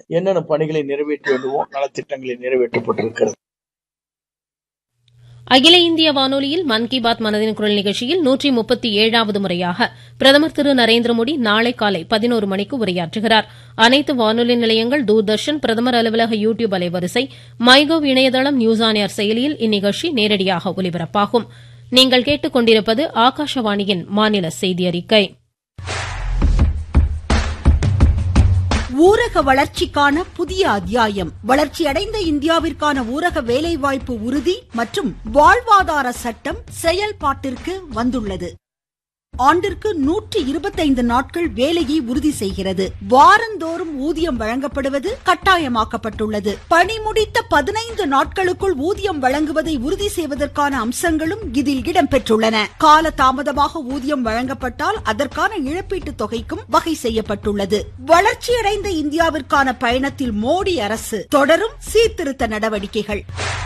என்னென்ன பணிகளை நிறைவேற்ற வேண்டுமோ நலத்திட்டங்களை நிறைவேற்றப்பட்டிருக்கிறது. அகில இந்திய வானொலியில் மன் கி பாத் மனதின் குரல் நிகழ்ச்சியில் 137வது முறையாக பிரதமர் திரு நரேந்திரமோடி நாளை காலை 11 மணிக்கு உரையாற்றுகிறார். அனைத்து வானொலி நிலையங்கள், தூர்தர்ஷன், பிரதமர் அலுவலக யூடியூப் அலைவரிசை, மைகவ் இணையதளம், நியூஸ் ஆன் ஏர் செயலியில் இந்நிகழ்ச்சி நேரடியாக ஒலிபரப்பாகும். நீங்கள் கேட்டுக் கொண்டிருப்பது ஆகாஷவாணியின் மாநில செய்தி அறிக்கை. ஊரக வளர்ச்சிக்கான புதிய அத்தியாயம். வளர்ச்சியடைந்த இந்தியாவிற்கான ஊரக வேலைவாய்ப்பு உறுதி மற்றும் வாழ்வாதார சட்டம் செயல்பாட்டிற்கு வந்துள்ளது. ஆண்டிற்கு 125 நாட்கள் வேலையை உறுதி செய்கிறது. வாரந்தோறும் ஊதியம் வழங்கப்படுவது கட்டாயமாக்கப்பட்டுள்ளது. பணி முடித்த 15 நாட்களுக்குள் ஊதியம் வழங்குவதை உறுதி செய்வதற்கான அம்சங்களும் இதில் இடம்பெற்றுள்ளன. கால தாமதமாக ஊதியம் வழங்கப்பட்டால் அதற்கான இழப்பீட்டுத் தொகைக்கும் வகை செய்யப்பட்டுள்ளது. வளர்ச்சியடைந்த இந்தியாவிற்கான பயணத்தில் மோடி அரசு தொடரும் சீர்திருத்த நடவடிக்கைகள்.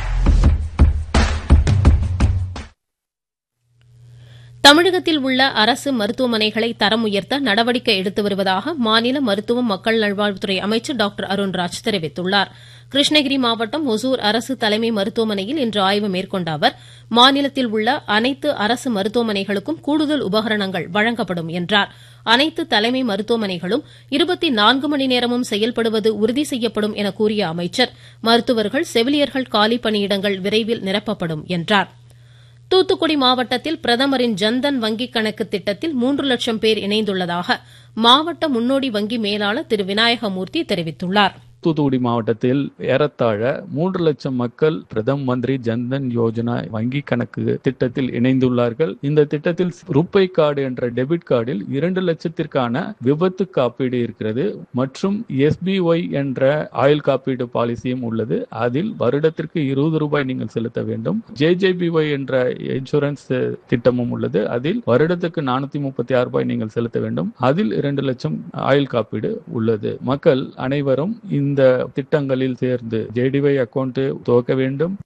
தமிழகத்தில் உள்ள அரசு மருத்துவமனைகளை தரம் உயர்த்த நடவடிக்கை எடுத்து வருவதாக மாநில மருத்துவம் மக்கள் நல்வாழ்வுத்துறை அமைச்சர் டாக்டர் அருண்ராஜ் தெரிவித்துள்ளார். கிருஷ்ணகிரி மாவட்டம் ஒசூர் அரசு தலைமை மருத்துவமனையில் இன்று ஆய்வு மேற்கொண்ட அவர், மாநிலத்தில் உள்ள அனைத்து அரசு மருத்துவமனைகளுக்கும் கூடுதல் உபகரணங்கள் வழங்கப்படும் என்றார். அனைத்து தலைமை மருத்துவமனைகளும் 24 மணி நேரமும் செயல்படுவது உறுதி செய்யப்படும் என கூறிய அமைச்சர், மருத்துவர்கள், செவிலியர்கள் காலி பணியிடங்கள் விரைவில் நிரப்பப்படும் என்றார். தூத்துக்குடி மாவட்டத்தில் பிரதமரின் ஜன்தன் வங்கிக் கணக்கு திட்டத்தில் 3 லட்சம் பேர் இணைந்துள்ளதாக மாவட்ட முன்னோடி வங்கி மேலாளர் திரு விநாயகமூர்த்தி தெரிவித்துள்ளார். தூத்துக்குடி மாவட்டத்தில் ஏறத்தாழ 3 லட்சம் மக்கள் பிரதம மந்திரி ஜன்தன் யோஜனா வங்கி கணக்கு திட்டத்தில் இணைந்துள்ளார்கள். இந்த திட்டத்தில் ரூபே கார்டு என்ற டெபிட் கார்டில் 2 லட்சத்திற்கான விபத்து காப்பீடு இருக்கிறது மற்றும் SBY என்ற ஆயுள் காப்பீடு பாலிசியும் உள்ளது. அதில் வருடத்திற்கு 20 ரூபாய் நீங்கள் செலுத்த வேண்டும். JJBY என்ற இன்சூரன்ஸ் திட்டமும் உள்ளது. அதில் வருடத்துக்கு 436 ரூபாய் நீங்கள் செலுத்த வேண்டும். அதில் 2 லட்சம் ஆயுள் காப்பீடு உள்ளது. மக்கள் அனைவரும் இந்த திட்டங்களில் சேர்ந்து JDY அக்கவுண்ட் துவக்க வேண்டும்.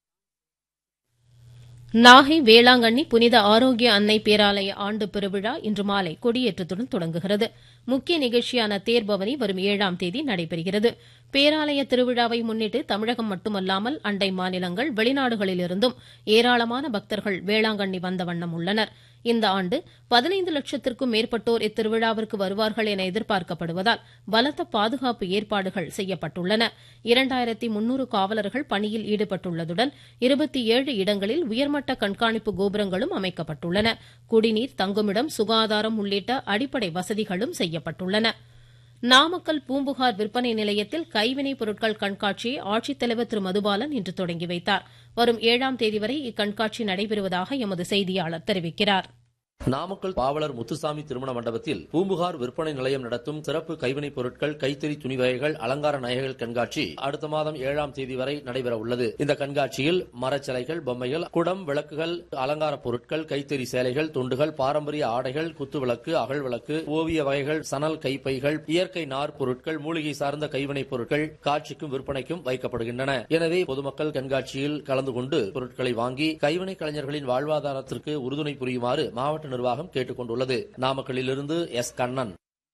நாகை வேளாங்கண்ணி புனித ஆரோக்கிய அன்னை பேராலய ஆண்டு பெருவிழா இன்று மாலை கொடியேற்றத்துடன் தொடங்குகிறது. முக்கிய நிகழ்ச்சியான தேர்பவனி வரும் 7ஆம் தேதி நடைபெறுகிறது. பேராலய திருவிழாவை முன்னிட்டு தமிழகம் மட்டுமல்லாமல் அண்டை மாநிலங்கள், வெளிநாடுகளிலிருந்தும் ஏராளமான பக்தர்கள் வேளாங்கண்ணி வந்த வண்ணம் உள்ளனர். இந்த ஆண்டு 15 லட்சத்திற்கும் மேற்பட்டோர் இத்திருவிழாவிற்கு வருவார்கள் என எதிர்பார்க்கப்படுவதால் பலத்த பாதுகாப்பு ஏற்பாடுகள் செய்யப்பட்டுள்ளன. 2300 காவலர்கள் பணியில் ஈடுபட்டுள்ளதுடன் 27 இடங்களில் உயர்மட்ட கண்காணிப்பு கோபுரங்களும் அமைக்கப்பட்டுள்ளன. குடிநீர், தங்குமிடம், சுகாதாரம் உள்ளிட்ட அடிப்படை வசதிகளும் செய்யப்பட்டுள்ளன. நாமக்கல் பூம்புகார் விற்பனை நிலையத்தில் கைவினைப் பொருட்கள் கண்காட்சியை ஆட்சித்தலைவர் திரு மதுபாலன் இன்று தொடங்கி வைத்தார். வரும் 7ஆம் தேதி வரை இக்கண்காட்சி நடைபெறுவதாக எமது செய்தியாளர் தெரிவிக்கிறார். நாமக்கல் பாவலர் முத்துசாமி திருமண மண்டபத்தில் பூம்புகார் விற்பனை நிலையம் நடத்தும் சிறப்பு கைவினைப் பொருட்கள், கைத்தறி துணி வகைகள், அலங்கார நகைகள் கண்காட்சி அடுத்த மாதம் 7ஆம் தேதி வரை நடைபெற உள்ளது. இந்த கண்காட்சியில் மரச்சிலைகள், பொம்மைகள், குடம், விளக்குகள், அலங்கார பொருட்கள், கைத்தறி சேலைகள், துண்டுகள், பாரம்பரிய ஆடைகள், குத்துவிளக்கு, அகல் விளக்கு, ஓவிய வகைகள், சணல் கைப்பைகள், இயற்கை நார் பொருட்கள், மூலிகை சார்ந்த கைவினைப் பொருட்கள் காட்சிக்கும் விற்பனைக்கும் வைக்கப்படுகின்றன. எனவே பொதுமக்கள் கண்காட்சியில் கலந்து கொண்டு பொருட்களை வாங்கி கைவினை கலைஞர்களின் வாழ்வாதாரத்திற்கு உறுதுணை புரியுமாறு மாவட்ட நிர்வாகம் கேட்டுக் கொண்டுள்ளது. நாமக்கல்லிலிருந்து எஸ் கண்ணன்.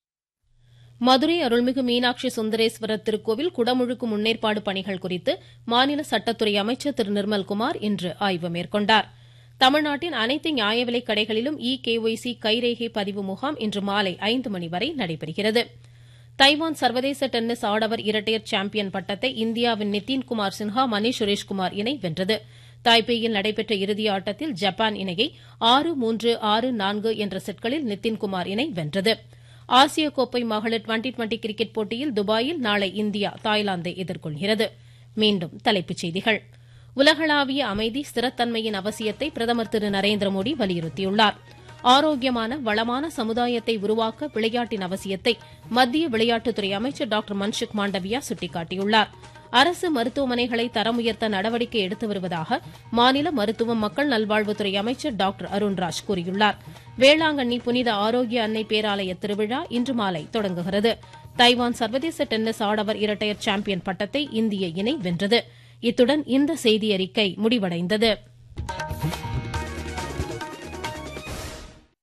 மதுரை அருள்மிகு மீனாட்சி சுந்தரேஸ்வரர் திருக்கோவில் குடமுழுக்கு முன்னேற்பாடு பணிகள் குறித்து மாநில சட்டத்துறை அமைச்சர் திரு நிர்மல்குமார் இன்று ஆய்வு மேற்கொண்டார். தமிழ்நாட்டின் அனைத்து நியாய விலைக் கடைகளிலும் KYC கைரேகை பதிவு முகாம் இன்று மாலை 5 மணி வரை நடைபெறுகிறது. தைவான் சர்வதேச டென்னிஸ் ஆடவர் இரட்டையர் சாம்பியன் பட்டத்தை இந்தியாவின் நிதின்குமார் சின்ஹா, மணீஷ் சுரேஷ்குமார் இணை வென்றது. தாய்பேயில் நடைபெற்ற இறுதி ஆட்டத்தில் ஜப்பான் இணையை 6-3, 6-4 என்ற செட்களில் நிதின்குமார் இணை வென்றது. ஆசிய கோப்பை மகளிர் 2020 கிரிக்கெட் போட்டியில் துபாயில் நாளை இந்தியா தாய்லாந்தை எதிர்கொள்கிறது. மீண்டும் தலைப்புச் செய்திகள். உலகளாவிய அமைதி, ஸ்திரத்தன்மையின் அவசியத்தை பிரதமர் திரு நரேந்திரமோடி வலியுறுத்தியுள்ளார். ஆரோக்கியமான, வளமான சமுதாயத்தை உருவாக்க விளையாட்டின் அவசியத்தை மத்திய விளையாட்டுத்துறை அமைச்சர் டாக்டர் மன்சுக் மாண்டவியா சுட்டிக்காட்டியுள்ளார். அரசு மருத்துவமனைகளை தரம் உயர்த்த நடவடிக்கை எடுத்து வருவதாக மாநில மருத்துவம் மக்கள் நல்வாழ்வுத்துறை அமைச்சர் டாக்டர் அருண்ராஜ் கூறியுள்ளார். வேளாங்கண்ணி புனித ஆரோக்கிய அன்னை பேராலய திருவிழா இன்று மாலை தொடங்குகிறது. தைவான் சர்வதேச டென்னிஸ் ஆடவர் இரட்டையர் சாம்பியன் பட்டத்தை இந்திய இணை வென்றது. இத்துடன் இந்த செய்தியறிக்கை முடிவடைந்தது.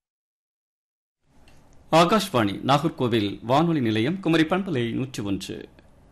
ஆகாஷ்வாணி நாகர்கோவில் வானொலி நிலையம், குமரி பண்பலை 101.